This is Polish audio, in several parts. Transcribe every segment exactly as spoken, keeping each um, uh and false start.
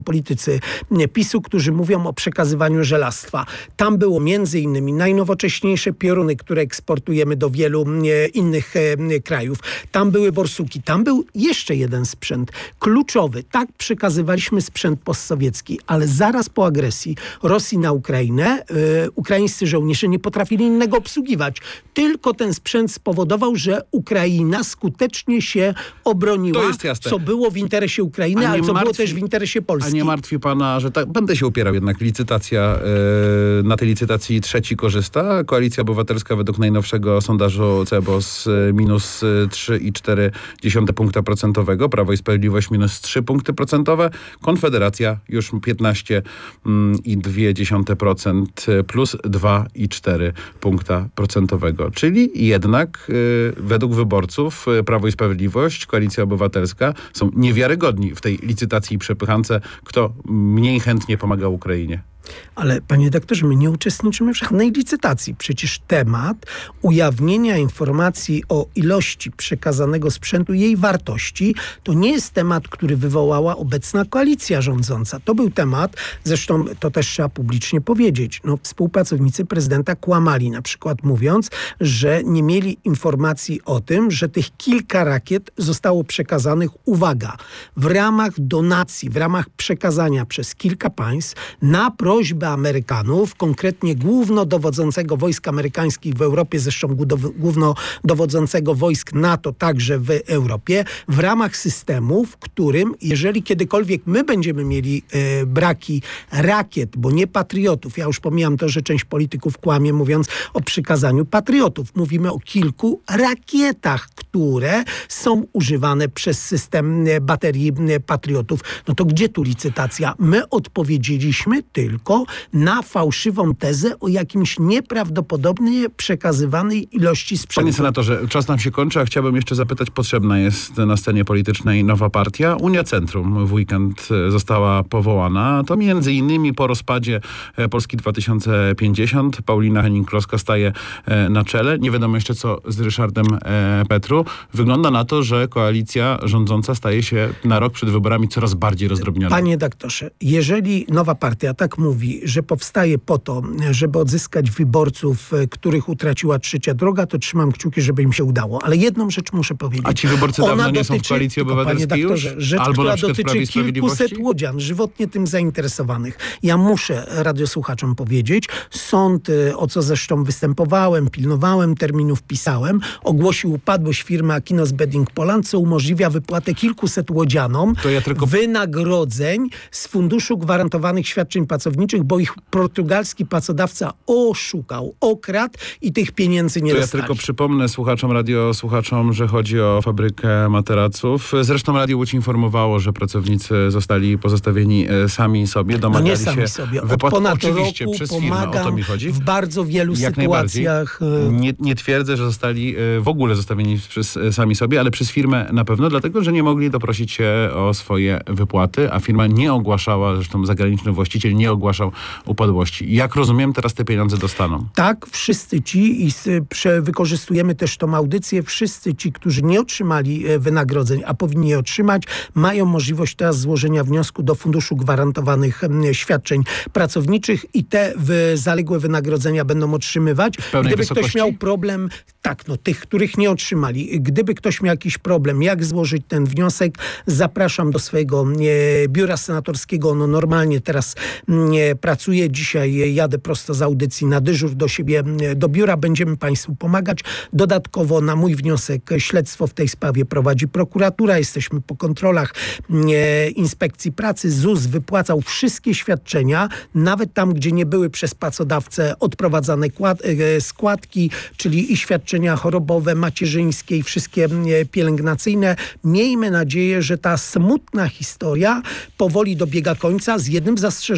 politycy PiSu, którzy mówią o przekazywaniu żelastwa. Tam było między innymi najnowocześniejsze pioruny, które eksportujemy do wielu e, innych e, krajów. Tam były borsuki. Tam był jeszcze jeden sprzęt kluczowy. Tak przekazywaliśmy sprzęt postsowiecki, ale zaraz po agresji Rosji na Ukrainę e, ukraińscy żołnierze nie potrafili innego obsługiwać. Tylko ten sprzęt spowodował, że Ukraina skutecznie się obroniła, co było w interesie Ukrainy, ale co martwi, było też w interesie Polski. A nie martwi pana, że tak, będę się upierał jednak, licytacja, yy, na tej licytacji trzeci korzysta. Koalicja Obywatelska według najnowszego sondażu C E B O S minus trzy i cztery dziesiąte punkta procentowego, Prawo i Sprawiedliwość minus trzy punkty procentowe, Konfederacja już piętnaście i dwie dziesiąte procent plus dwa i cztery punkta procentowego. Czyli jednak yy, według wyborców Prawo i Sprawiedliwość, Koalicja Obywatelska są niewiarygodni w tej licytacji i przepychance, kto mniej chętnie pomaga Ukrainie. Ale panie doktorze, my nie uczestniczymy w żadnej licytacji. Przecież temat ujawnienia informacji o ilości przekazanego sprzętu i jej wartości to nie jest temat, który wywołała obecna koalicja rządząca. To był temat, zresztą to też trzeba publicznie powiedzieć. No, współpracownicy prezydenta kłamali, na przykład mówiąc, że nie mieli informacji o tym, że tych kilka rakiet zostało przekazanych, uwaga, w ramach donacji, w ramach przekazania przez kilka państw na prośbę Amerykanów, konkretnie głównodowodzącego wojsk amerykańskich w Europie, zresztą głównodowodzącego wojsk NATO także w Europie, w ramach systemu, w którym, jeżeli kiedykolwiek my będziemy mieli e, braki rakiet, bo nie patriotów, ja już pomijam to, że część polityków kłamie, mówiąc o przekazaniu patriotów. Mówimy o kilku rakietach, które są używane przez system baterii patriotów. No to gdzie tu licytacja? My odpowiedzieliśmy tylko na fałszywą tezę o jakimś nieprawdopodobnie przekazywanej ilości sprzętu. Panie senatorze, czas nam się kończy, a chciałbym jeszcze zapytać, potrzebna jest na scenie politycznej nowa partia. Unia Centrum w weekend została powołana. To między innymi po rozpadzie Polski dwa tysiące pięćdziesiąt. Paulina Henning-Kloska staje na czele. Nie wiadomo jeszcze co z Ryszardem Petru. Wygląda na to, że koalicja rządząca staje się na rok przed wyborami coraz bardziej rozdrobniona. Panie doktorze, jeżeli nowa partia tak mówi, że powstaje po to, żeby odzyskać wyborców, których utraciła Trzecia Droga, to trzymam kciuki, żeby im się udało. Ale jedną rzecz muszę powiedzieć. A ci wyborcy dawno nie są w Koalicji Obywatelskiej już? Panie doktorze, rzecz, Albo która na przykład dotyczy kilkuset Sprawiedliwości? łodzian, żywotnie tym zainteresowanych. Ja muszę radiosłuchaczom powiedzieć, sąd, o co zresztą występowałem, pilnowałem terminów, pisałem, ogłosił upadłość firmy Akinos Bedding Poland, co umożliwia wypłatę kilkuset łodzianom to ja tylko... wynagrodzeń z Funduszu Gwarantowanych Świadczeń Pracowniczych, bo ich portugalski pracodawca oszukał, okradł i tych pieniędzy nie to dostali. Ja tylko przypomnę słuchaczom, radiosłuchaczom, że chodzi o fabrykę materaców. Zresztą Radio Łódź informowało, że pracownicy zostali pozostawieni sami sobie, domagali no nie sami się sobie. Od wypłat. ponad Oczywiście roku przez firmę, o to mi chodzi. W bardzo wielu Jak sytuacjach. Nie, nie twierdzę, że zostali w ogóle zostawieni przez, sami sobie, ale przez firmę na pewno, dlatego, że nie mogli doprosić się o swoje wypłaty, a firma nie ogłaszała, zresztą zagraniczny właściciel nie ogłaszał upadłości. Jak rozumiem, teraz te pieniądze dostaną. Tak, wszyscy ci i prze, wykorzystujemy też tą audycję, wszyscy ci, którzy nie otrzymali wynagrodzeń, a powinni je otrzymać, mają możliwość teraz złożenia wniosku do Funduszu Gwarantowanych Świadczeń Pracowniczych i te w zaległe wynagrodzenia będą otrzymywać. Gdyby wysokości? Ktoś miał problem, tak, no tych, których nie otrzymali. Gdyby ktoś miał jakiś problem, jak złożyć ten wniosek, zapraszam do swojego e, biura senatorskiego. No normalnie teraz e, pracuję. Dzisiaj jadę prosto z audycji na dyżur do siebie, e, do biura. Będziemy państwu pomagać. Dodatkowo na mój wniosek śledztwo w tej sprawie prowadzi prokuratura. Jesteśmy po kontrolach e, Inspekcji Pracy. Z U S wypłacał wszystkie świadczenia, nawet tam, gdzie nie były przez pracodawcę odprowadzane kład, e, składki, czyli i świadczenia chorobowe, macierzyńskie i wszystkie e, pielęgnacyjne. Miejmy nadzieję, że ta smutna historia powoli dobiega końca z jednym zastrzeżeniem.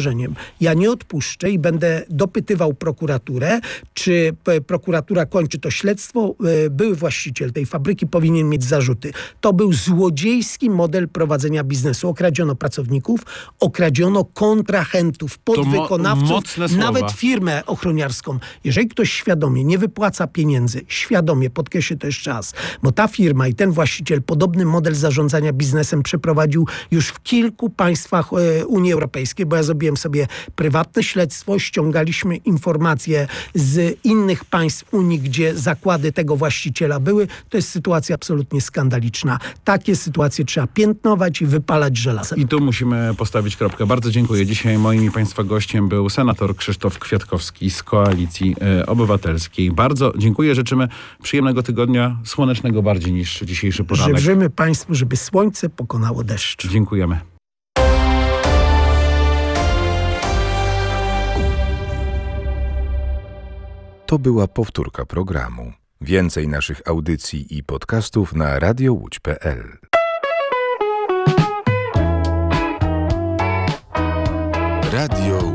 ja nie odpuszczę i będę dopytywał prokuraturę, czy prokuratura kończy to śledztwo. Były właściciel tej fabryki powinien mieć zarzuty. To był złodziejski model prowadzenia biznesu. Okradziono pracowników, okradziono kontrahentów, podwykonawców, mo- mocne słowa. nawet firmę ochroniarską. Jeżeli ktoś świadomie nie wypłaca pieniędzy, świadomie, podkreślę to jeszcze raz, bo ta firma i ten właściciel podobny model zarządzania biznesem przeprowadził już w kilku państwach e, Unii Europejskiej, bo ja zrobiłem sobie prywatne śledztwo, ściągaliśmy informacje z innych państw Unii, gdzie zakłady tego właściciela były. To jest sytuacja absolutnie skandaliczna. Takie sytuacje trzeba piętnować i wypalać żelazem. I tu musimy postawić kropkę. Bardzo dziękuję. Dzisiaj moim i Państwa gościem był senator Krzysztof Kwiatkowski z Koalicji e, Obywatelskiej. Bardzo dziękuję. Życzymy przyjemnego tygodnia, słonecznego bardziej niż dzisiejszy poranek. Życzymy Państwu, żeby słońce pokonało deszcz. Dziękujemy. To była powtórka programu. Więcej naszych audycji i podcastów na radio łódź kropka pe el. Radio